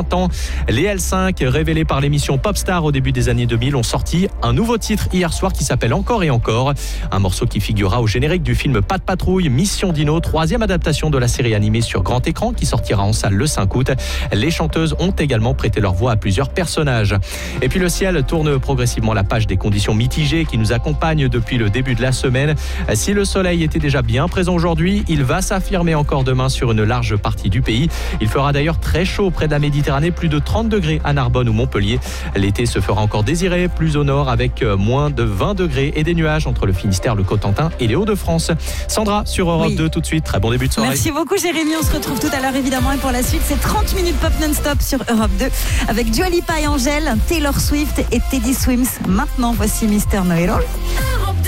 20 ans. Les L5, révélés par l'émission Popstar au début des années 2000, ont sorti un nouveau titre hier soir qui s'appelle Encore et Encore. Un morceau qui figurera au générique du film Pas de patrouille, Mission Dino, 3e adaptation de la série animée sur grand écran qui sortira en salle le 5 août. Les chanteuses ont également prêté leur voix à plusieurs personnages. Et puis le ciel tourne progressivement la page des conditions mitigées qui nous accompagnent depuis le début de la semaine. Si le soleil était déjà bien présent aujourd'hui, il va s'affirmer encore demain sur une large partie du pays. Il fera d'ailleurs très chaud près de la Méditerranée, plus de 30 degrés à Narbonne ou Montpellier. L'été se fera encore désirer plus au nord avec moins de 20 degrés et des nuages entre le Finistère, le Cotentin et les Hauts-de-France. Sandra sur Europe 2 tout de suite. Très bon début de soirée. Merci beaucoup Jérémy, on se retrouve tout à l'heure évidemment et pour la suite c'est 30 minutes pop non-stop sur Europe 2 avec Dua Lipa et Angèle, Taylor Swift et Teddy Swims. Maintenant voici Mr. Know-It-All.